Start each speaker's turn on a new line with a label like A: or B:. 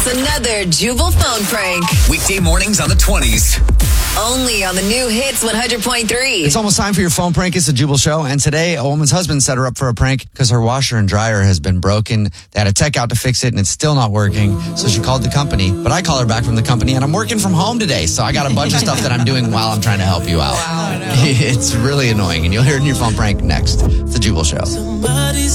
A: It's another Jubal phone prank.
B: Weekday mornings on the 20s.
A: Only on the new Hits 100.3.
C: It's almost time for your phone prank. It's the Jubal Show. And today, a woman's husband set her up for a prank because her washer and dryer has been broken. They had a tech out to fix it, and it's still not working. So she called the company. But I call her back from the company, and I'm working from home today. So I got a bunch of stuff that I'm doing while I'm trying to help you out. Wow, it's really annoying, and you'll hear it in your phone prank next. It's the Jubal Show.